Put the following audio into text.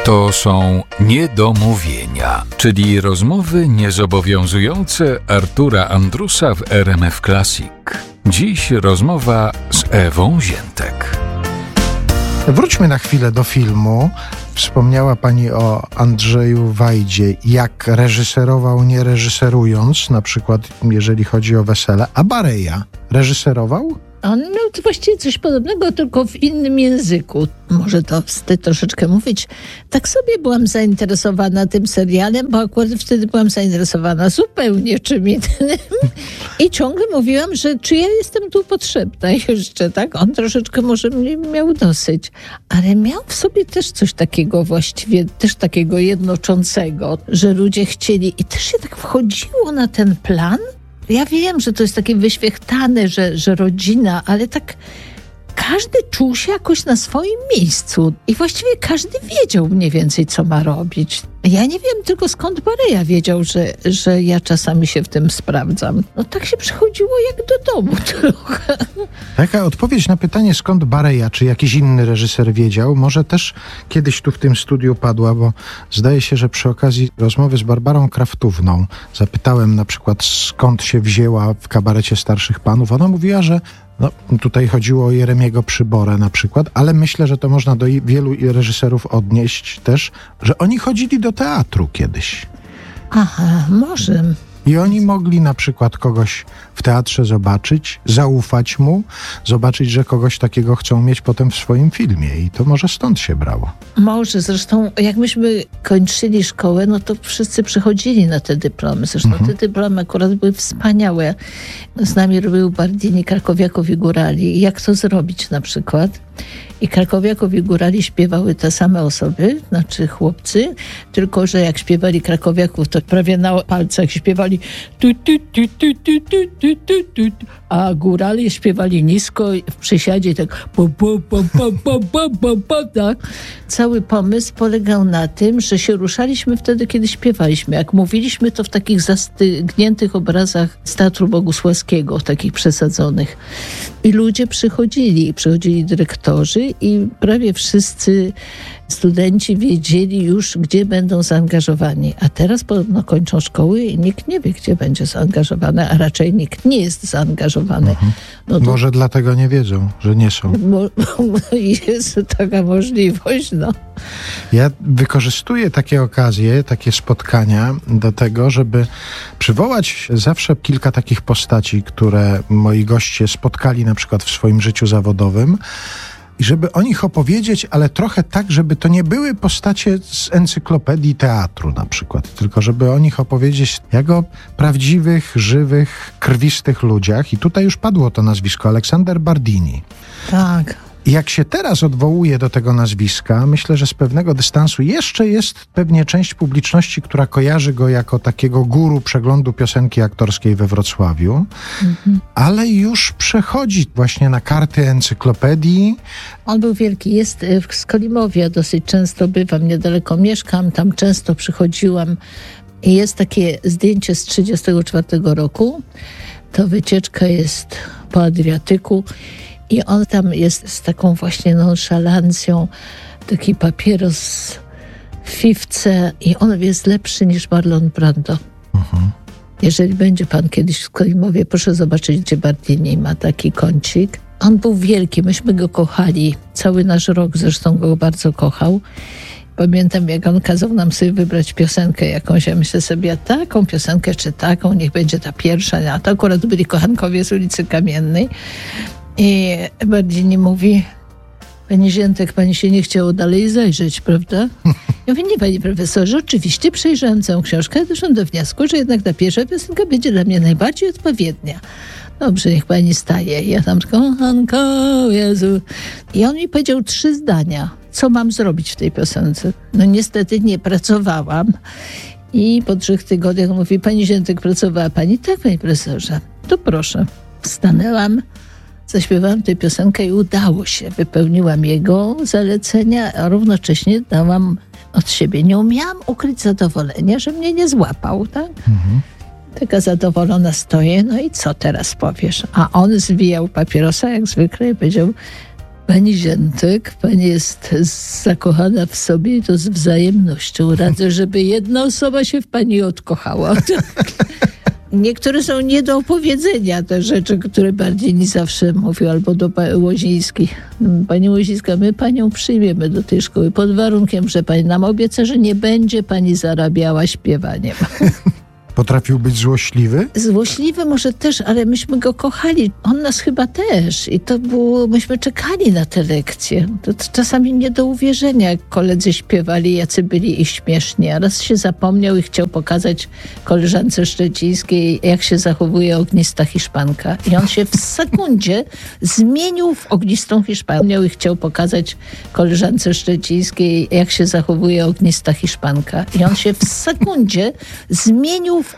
To są niedomówienia, czyli rozmowy niezobowiązujące Artura Andrusa w RMF Classic. Dziś rozmowa z Ewą Ziętek. Wróćmy na chwilę do filmu. Wspomniała Pani o Andrzeju Wajdzie, jak reżyserował, nie reżyserując, na przykład jeżeli chodzi o Wesele. A Bareja reżyserował? On miał właściwie coś podobnego, tylko w innym języku. Może to wstyd troszeczkę mówić. Tak sobie byłam zainteresowana tym serialem, bo akurat wtedy byłam zainteresowana zupełnie czym innym. I ciągle mówiłam, że czy ja jestem tu potrzebna jeszcze, tak? On troszeczkę może mnie miał dosyć. Ale miał w sobie też coś takiego właściwie, też takiego jednoczącego, że ludzie chcieli i też się tak wchodziło na ten plan. Ja wiem, że to jest takie wyświechtane, że rodzina, ale tak każdy czuł się jakoś na swoim miejscu i właściwie każdy wiedział mniej więcej, co ma robić. Ja nie wiem tylko skąd Bareja wiedział, że ja czasami się w tym sprawdzam. No tak się przychodziło jak do domu trochę. Taka odpowiedź na pytanie, skąd Bareja, czy jakiś inny reżyser wiedział, może też kiedyś tu w tym studiu padła, bo zdaje się, że przy okazji rozmowy z Barbarą Kraftówną zapytałem na przykład, skąd się wzięła w Kabarecie Starszych Panów. Ona mówiła, że tutaj chodziło o Jeremiego Przyborę na przykład, ale myślę, że to można do wielu reżyserów odnieść też, że oni chodzili do teatru kiedyś. Aha, może. I oni mogli na przykład kogoś w teatrze zobaczyć, zaufać mu, zobaczyć, że kogoś takiego chcą mieć potem w swoim filmie. I to może stąd się brało. Może. Zresztą jak myśmy kończyli szkołę, no to wszyscy przychodzili na te dyplomy. Zresztą te dyplomy akurat były wspaniałe. Z nami robił Bardini, Krakowiaków i Górali. Jak to zrobić na przykład? I Krakowiaków i Górali śpiewały te same osoby, znaczy chłopcy, tylko że jak śpiewali Krakowiaków, to prawie na palcach śpiewali tu, tu, tu, tu, tu, tu, tu, tu, tu, a Górali śpiewali nisko w przysiadzie tak po, po, po, po, po, po, po, po, tak. Cały pomysł polegał na tym, że się ruszaliśmy wtedy, kiedy śpiewaliśmy. Jak mówiliśmy, to w takich zastygniętych obrazach z Teatru Bogusławskiego, takich przesadzonych. I ludzie przychodzili dyrektorzy i prawie wszyscy studenci wiedzieli już, gdzie będą zaangażowani. A teraz podobno kończą szkoły i nikt nie wie, gdzie będzie zaangażowany, a raczej nikt nie jest zaangażowany. No to, może dlatego nie wiedzą, że nie są. Jest taka możliwość, no. Ja wykorzystuję takie okazje, takie spotkania do tego, żeby przywołać zawsze kilka takich postaci, które moi goście spotkali na przykład w swoim życiu zawodowym, i żeby o nich opowiedzieć, ale trochę tak, żeby to nie były postacie z encyklopedii teatru na przykład, tylko żeby o nich opowiedzieć jak o prawdziwych, żywych, krwistych ludziach. I tutaj już padło to nazwisko, Aleksander Bardini. Tak. I jak się teraz odwołuje do tego nazwiska, myślę, że z pewnego dystansu jeszcze jest pewnie część publiczności, która kojarzy go jako takiego guru przeglądu piosenki aktorskiej we Wrocławiu, ale już przechodzi właśnie na karty encyklopedii. On był wielki. Jest w Skolimowie, dosyć często bywam, niedaleko mieszkam, tam często przychodziłam. I jest takie zdjęcie z 1934 roku. To wycieczka jest po Adriatyku. I on tam jest z taką właśnie nonszalancją, taki papieros w fifce i on jest lepszy niż Marlon Brando. Jeżeli będzie pan kiedyś w Skolimowie, proszę zobaczyć, gdzie Bardini ma taki kącik. On był wielki, myśmy go kochali. Cały nasz rok zresztą go bardzo kochał. Pamiętam, jak on kazał nam sobie wybrać piosenkę jakąś. Ja myślę sobie, taką piosenkę czy taką, niech będzie ta pierwsza. A to akurat byli kochankowie z ulicy Kamiennej. I Bardini mówi: pani Ziętek, pani się nie chciało dalej zajrzeć, prawda? Ja mówię: nie, panie profesorze, oczywiście przejrzałem całą książkę, doszłam do wniosku, że jednak ta pierwsza piosenka będzie dla mnie najbardziej odpowiednia. Dobrze, niech pani staje. Ja tam kochanko, Jezu. I on mi powiedział 3 zdania, co mam zrobić w tej piosence. No niestety nie pracowałam. I po 3 tygodniach mówi: pani Ziętek, pracowała pani? Tak, panie profesorze. To proszę. Wstanęłam, zaśpiewałam tę piosenkę i udało się. Wypełniłam jego zalecenia, a równocześnie dałam od siebie. Nie umiałam ukryć zadowolenia, że mnie nie złapał, tak? Taka zadowolona stoję, no i co teraz powiesz? A on zwijał papierosa jak zwykle i powiedział: Pani Ziętek, pani jest zakochana w sobie i to z wzajemnością. Radzę, żeby jedna osoba się w pani odkochała. Niektóre są nie do opowiedzenia, te rzeczy, które bardziej niż zawsze mówił, albo do Łozińskiej. Pani Łozińska, my panią przyjmiemy do tej szkoły pod warunkiem, że pani nam obieca, że nie będzie pani zarabiała śpiewaniem. Potrafił być złośliwy? Złośliwy może też, ale myśmy go kochali. On nas chyba też. I to było, myśmy czekali na te lekcje. To czasami nie do uwierzenia, jak koledzy śpiewali, jacy byli i śmieszni. A raz się zapomniał i chciał pokazać koleżance szczecińskiej, jak się zachowuje ognista Hiszpanka. I on się w sekundzie zmienił w ognistą Hiszpankę. I chciał pokazać koleżance szczecińskiej, jak się zachowuje ognista Hiszpanka. I on się w sekundzie zmienił w